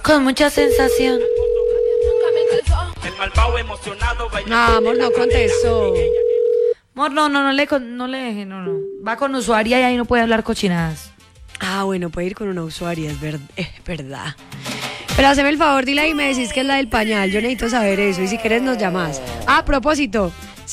Con mucha sensación. El malvado emocionado. No, amor, no contestó. Amor, no le deje, no. Va con usuaria y ahí no puede hablar cochinadas. Ah, bueno, puede ir con una usuaria, es verdad. Pero haceme el favor, dile ahí y me decís que es la del pañal. Yo necesito saber eso. Y si querés nos llamás. A propósito,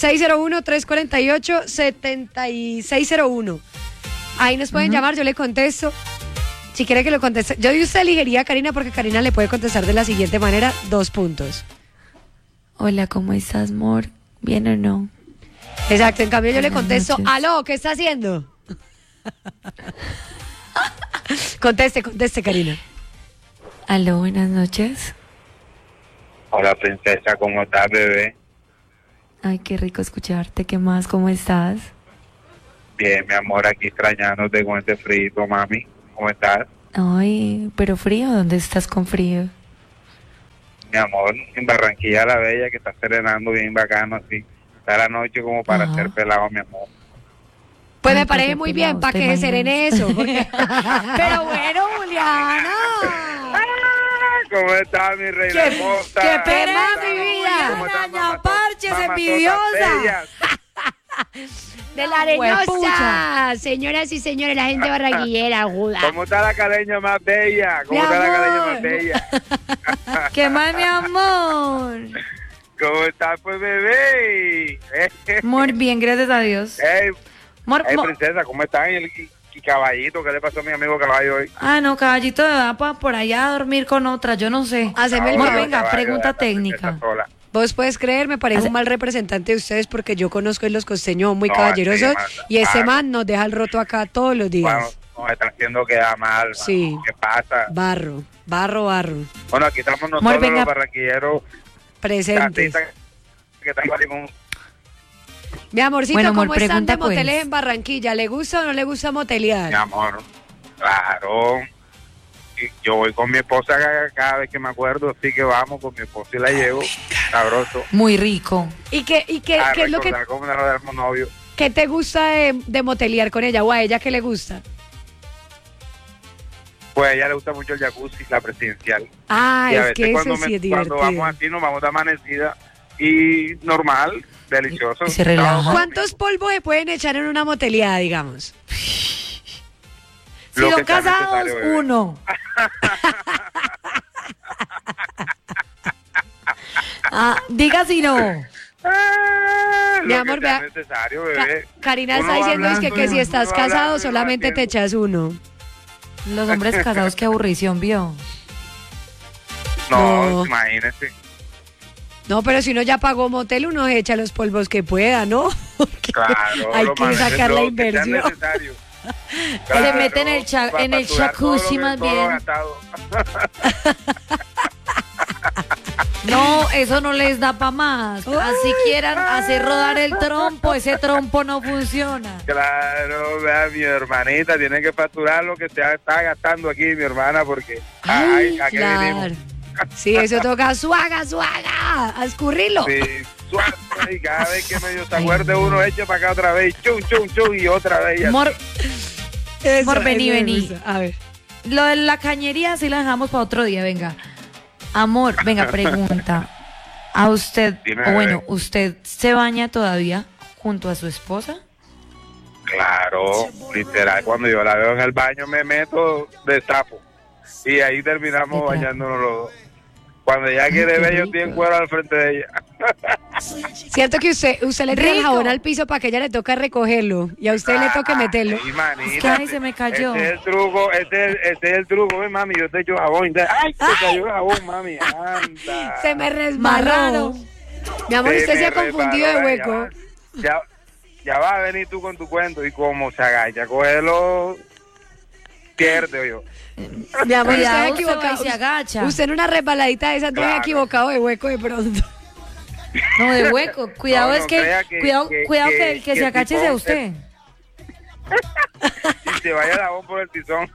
601-348-7601. Ahí nos pueden llamar, yo le contesto. Si quiere que lo conteste. Yo de usted elegiría a Karina porque Karina le puede contestar de la siguiente manera, 2 puntos. Hola, ¿cómo estás, amor? ¿Bien o no? Exacto, en cambio yo le Buenas contesto, noches. aló, ¿qué está haciendo? Conteste, Karina. Aló, buenas noches. Hola, princesa, ¿cómo estás, bebé? Ay, qué rico escucharte. ¿Qué más? ¿Cómo estás? Bien, mi amor, aquí extrañándote con este frío, mami. ¿Cómo estás? Ay, pero frío, ¿dónde estás con frío? Mi amor, en Barranquilla la Bella, que está serenando bien bacano, así. Está la noche como para Ajá. hacer pelado, mi amor. Pues Ay, me parece qué muy pelado, bien, para ¿te que se imaginas? serene eso. Pero bueno, Juliana. ¿Cómo estás, mi reina ¡Qué hermosa? pereza, ¿Cómo mi estás? vida! ¿Cómo estás, Doña mamá? Parches, Mamá, envidiosa. todas bellas. De la arenosa. Huepucha. Señoras y señores, la gente barranquillera, aguda. ¿Cómo está la caleña más bella? ¿Cómo Mi está la caleña amor. más bella? ¿Qué más, mi amor? ¿Cómo estás, pues, bebé? Muy bien, gracias a Dios. Hey, Amor, hey, princesa, ¿cómo están? Y caballito, ¿qué le pasó a mi amigo caballo hoy? Ah, no, caballito, va por allá a dormir con otra, yo no sé. Haceme el Amor, favor. venga, Caballo, pregunta la princesa técnica. sola. Vos puedes creer, me parece Hace- un mal representante de ustedes porque yo conozco a los costeños muy No, caballerosos sí, manda. y ese Ah. man nos deja el roto acá todos los Bueno, días. nos están haciendo quedar mal. mano. Sí. ¿Qué pasa? Barro. Bueno, aquí estamos nosotros Amor, venga. los barranquilleros. Presentes. Tatistas, que están igual con... Mi amorcito, Bueno, amor, ¿cómo están de pregunta, pues. moteles en Barranquilla? ¿Le gusta o no le gusta motelear? Mi amor, claro. Y yo voy con mi esposa cada vez que me acuerdo, así que vamos con mi esposa y la llevo. Sabroso. Muy rico. ¿Y qué A es lo que recordar cómo nos éramos novios. qué te gusta de motelear con ella o a ella qué le gusta? Pues a ella le gusta mucho el jacuzzi, la presidencial. Ah, Y a es veces que eso cuando, sí es cuando divertido. vamos así, nos vamos de amanecida y normal, delicioso. Y se relaja. No, ¿Cuántos polvos se pueden echar en una moteleada, digamos? Si Lo son que sea casados, necesario, bebé. 1. Diga si no. Mi Lo amor, que sea vea, necesario, bebé. Karina Uno está diciendo es hablando, que si estás uno casado hablando, solamente te haciendo. echas uno. Los hombres casados, qué aburrición, vio. No, No. imagínese. No, pero si uno ya pagó motel, uno echa los polvos que pueda, ¿no? Porque Claro, hay lo que más- sacar la lo que sea inversión. necesario. Se mete en el para en el facturar todo jacuzzi lo más todo lo bien. gastado. No, eso no les da para más. Así quieran hacer rodar el trompo, ese trompo no funciona. Claro, vea, mi hermanita tiene que facturar lo que se está gastando aquí, mi hermana, porque Ay, ¿a qué claro. venimos? Sí, eso toca suaga, a escurrirlo. Sí, suave, y cada vez que medio se acuerde uno echa para acá otra vez, chum, chum, chum, y otra vez. y así. Amor, Eso, Amor, vení, eso me vení. gusta. A ver. lo de la cañería sí la dejamos para otro día, venga. Amor, venga, pregunta. A usted, Dime, o bueno, bebé. ¿usted se baña todavía junto a su esposa? Claro, literal, cuando yo la veo en el baño me meto de sapo. Y ahí terminamos De trapo. bañándonos los dos. Cuando ella quiere qué ver, yo rico. estoy en cuero al frente de ella. Cierto que usted le tira el Rico. jabón al piso para que ella le toque recogerlo y a usted le toque meterlo. Ay, manita, Es que, ay, se me cayó. Ese es el truco, ese es el truco, ven, mami, yo te echo jabón. Ay, te cayó el jabón, mami, anda. Se me Más resbaló. raro. Mi amor, usted se me ha confundido de resbaló, hueco. Ya va a venir tú con tu cuento y como se agacha, cógelo, pierde yo. Mi amor, usted Cuidado, ha usted va y equivocado. se agacha. Usted en una resbaladita de esas no se ha Claro. equivocado de hueco de pronto. No, de hueco. Cuidado, No, es no que, crea que- cuidado que- que que- el que que se agache si sea pon- usted. Y se vaya la voz por el tizón.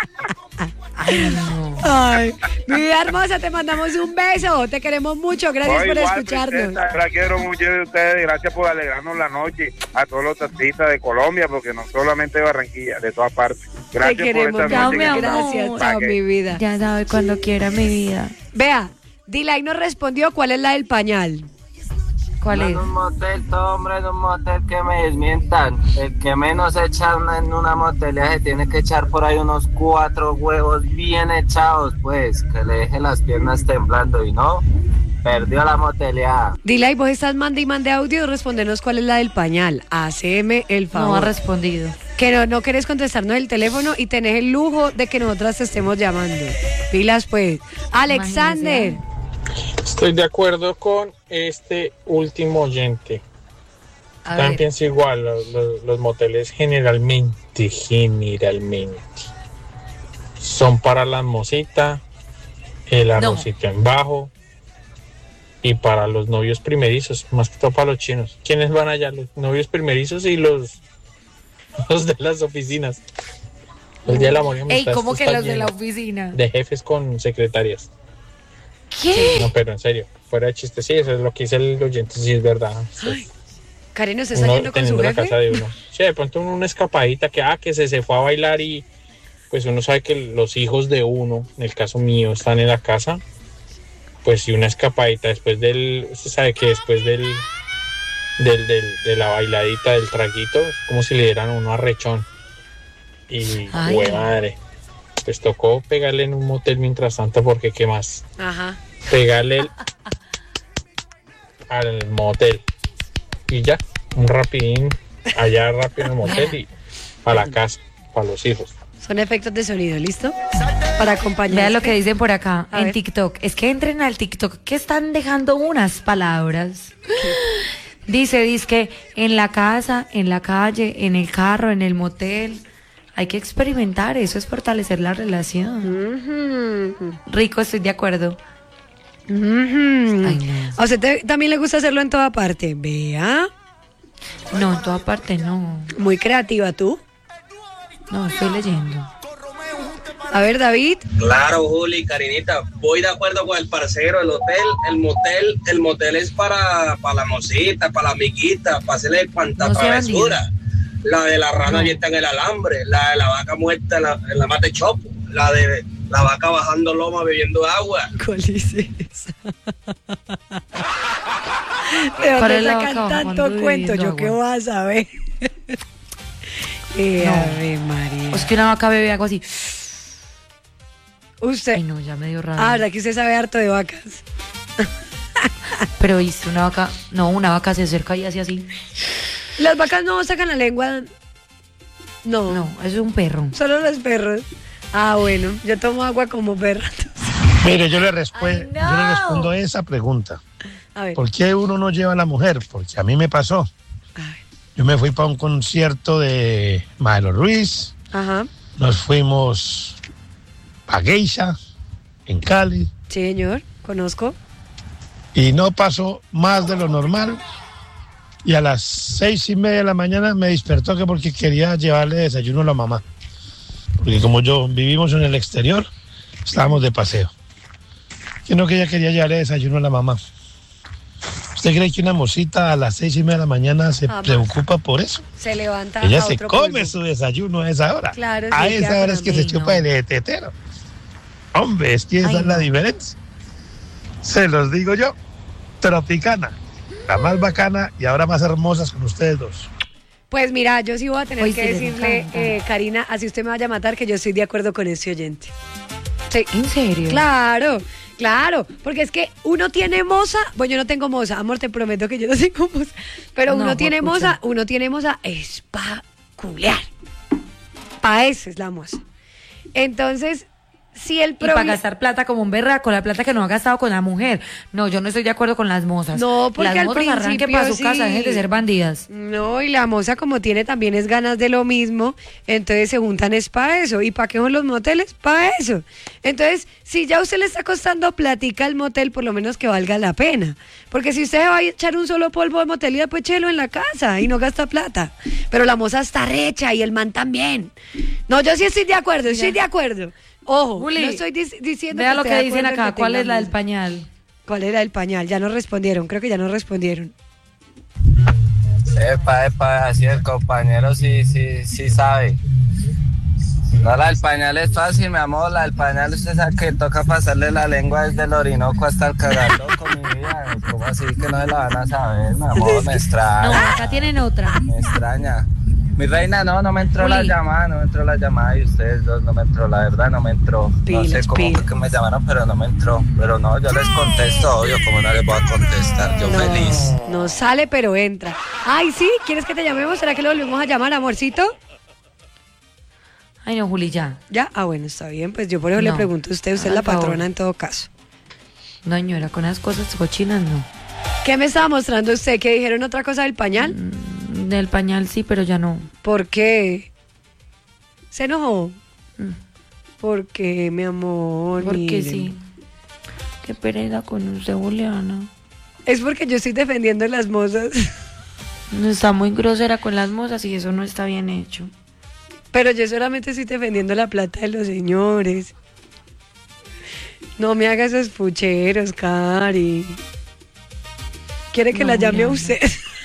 Ay, mi vida hermosa, te mandamos un beso. Te queremos mucho. Gracias por igual, escucharnos. princesa, la quiero mucho de ustedes. Gracias por alegrarnos la noche a todos los taxistas de Colombia, porque no solamente de Barranquilla, de todas partes. Gracias Te queremos. por esta Chao, noche. mi amor. Gracias. Chao, mi vida. Ya sabe cuando quiera mi vida. Vea, Dilay nos respondió cuál es la del pañal. ¿Cuál es? En un motel, todo hombre en un motel que me desmientan. El que menos echa en una motelia se tiene que echar por ahí unos 4 huevos bien echados, pues, que le deje las piernas temblando y no, perdió la motelia. Dilay, vos estás mande y mande audio, respondenos cuál es la del pañal. Haceme el favor. No ha respondido. Que no querés contestarnos el teléfono y tenés el lujo de que nosotras te estemos llamando. Pilas, pues. Alexander. Estoy de acuerdo con este último oyente. A También ver. pienso igual, los moteles generalmente son para la mosita, el arrocito en bajo y para los novios primerizos, más que todo para los chinos. ¿Quiénes van allá? Los novios primerizos y los de las oficinas. El día de la amor y Ey, amistad ¿cómo que está los de la lleno oficina? de jefes con secretarias. ¿Qué? No, pero en serio, fuera de chiste, sí, eso es lo que dice el oyente, sí es verdad. Sí. Karen, ¿usted está Uno yendo con su teniendo la casa jefe? de uno. Sí, de pronto una escapadita que se fue a bailar y pues uno sabe que los hijos de uno, en el caso mío, están en la casa. Pues si una escapadita usted sabe que después de la bailadita, del traguito, es como si le dieran uno arrechón. Y, Ay. güey, madre, pues tocó pegarle en un motel mientras tanto, porque ¿qué más? Ajá. Pegarle al motel y ya, un rapidín allá rápido en el motel y a la casa, para los hijos. Son efectos de sonido, ¿listo? Para acompañar. Vea lo que dicen por acá A en ver. TikTok. Es que entren al TikTok que están dejando unas palabras. Dice que en la casa, en la calle, en el carro, en el motel. Hay que experimentar, eso es fortalecer la relación. Ujú. Rico, estoy de acuerdo. Ujú. Ay, no. ¿A usted también le gusta hacerlo en toda parte? Vea. No, en toda parte no. Muy creativa tú. No, estoy leyendo. A ver, David. Claro, Juli, Karinita, voy de acuerdo con el parcero, el motel es para la mosita, para la amiguita, para hacerle cuanta No sea travesura. La de la rana abierta en el alambre, la de la vaca muerta en la mate chopo, la de la vaca bajando loma bebiendo agua. ¿Cuál es esa? ¿De ¿Cuál dónde es la sacan vaca tanto bajando cuento? bebiendo ¿Yo qué agua? voy a saber? No. Ave María. O es que una vaca bebe algo así. Usted. Ay, no, ya me dio raro. Ah, ¿verdad que usted sabe harto de vacas? Pero viste, una vaca se acerca y hace así. Las vacas no sacan la lengua. No, No, eso es un perro. solo los perros. Ah, bueno, yo tomo agua como perra. Mire, yo le Ay, no. respondo esa pregunta. A ver. ¿Por qué uno no lleva a la mujer? Porque a mí me pasó. A ver. Yo me fui para un concierto de Maelo Ruiz, Ajá. nos fuimos a Geisha, en Cali, Sí, señor, conozco. y no pasó más de lo normal. Y a las 6:30 de la mañana me despertó que porque quería llevarle desayuno a la mamá. Porque como yo vivimos en el exterior, estábamos de paseo. Que no, que ella quería llevarle desayuno a la mamá. ¿Usted cree que una mosita a las 6:30 de la mañana se Jamás. preocupa por eso? Se levanta. Ella a se otro come polvo. su desayuno a esa hora. Claro, a sí, esa queda hora es que con se mí, chupa no. el tetero. Hombre, es que esa Ay, es la no. diferencia. Se los digo yo. Tropicana, la más bacana y ahora más hermosas con ustedes dos. Pues mira, yo sí voy a tener Hoy que sí les decirle, encanta. Karina, así usted me vaya a matar, que yo estoy de acuerdo con ese oyente. Sí. ¿En serio? Claro, claro, porque es que uno tiene moza, bueno, yo no tengo moza, amor, te prometo que yo no tengo moza, pero No, uno tiene juepucha. moza es pa' culear. Pa' eso es la moza. Entonces, si el Y para problema... gastar plata como un berraco, la plata que no ha gastado con la mujer. No, yo no estoy de acuerdo con las mozas. No, porque las al mozas arranquen principio para su sí. casa, dejen de ser bandidas. No, y la moza como tiene también es ganas de lo mismo, entonces se juntan es para eso. ¿Y para qué son los moteles? Para eso. Entonces, si ya a usted le está costando platica al motel, por lo menos que valga la pena. Porque si usted va a echar un solo polvo de motel y después échelo en la casa y no gasta plata. Pero la moza está recha y el man también. No, yo sí estoy de acuerdo, estoy de acuerdo. Ojo, Juli, no estoy diciendo vea que lo esté que de dicen acuerdo en acá. que ¿Cuál es la del tengamos. pañal? ¿Cuál era el pañal? Ya nos respondieron, creo que ya nos respondieron. Epa, así el compañero sí sabe. No, la del pañal es fácil, mi amor. La del pañal usted sabe que toca pasarle la lengua desde el Orinoco hasta el Cagando con mi vida. ¿Cómo así que no se la van a saber, mi amor? Me extraña. No, acá tienen otra. Me extraña. Mi reina, no me entró Juli. la llamada y ustedes dos no me entró, la verdad no me entró. No Pilas, sé cómo pilas. fue que me llamaron, pero no me entró. Pero no, yo les contesto, obvio, como no les voy a contestar, yo feliz. No sale, pero entra. Ay, sí, ¿quieres que te llamemos? ¿Será que lo volvemos a llamar, amorcito? Ay, no, Juli, ya. ¿Ya? Ah, bueno, está bien. Pues yo por eso le No. pregunto a usted es Haga la el favor. patrona en todo caso. No, señora, con las cosas cochinas no. ¿Qué me estaba mostrando usted? ¿Que dijeron otra cosa del pañal? Del pañal sí, pero ya no. ¿Por qué? ¿Se enojó? Mm. ¿Por qué, mi amor? Porque Miren. sí. Qué pereza con usted, Juliana. Es porque yo estoy defendiendo las mozas. Está muy grosera con las mozas y eso no está bien hecho. Pero yo solamente estoy defendiendo la plata de los señores. No me haga esos pucheros, Cari. ¿Quiere que No, la llame a Juliana. usted?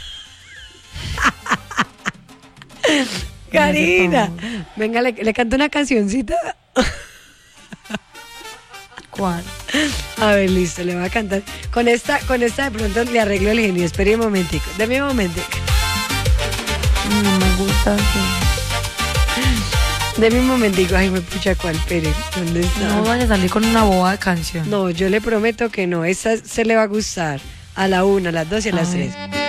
Karina, Me hace favor. venga, le canto una cancioncita. ¿Cuál? A ver, listo, le voy a cantar. Con esta de pronto le arreglo el genio. Espere un momentico, deme un momentico. No me gusta así. Deme un momentico. Ay, me pucha, ¿cuál? Espere, ¿dónde está? No vaya a salir con una boba de canción. No, yo le prometo que no. Esta se le va a gustar. A la 1, a las 2 y a las A ver. 3.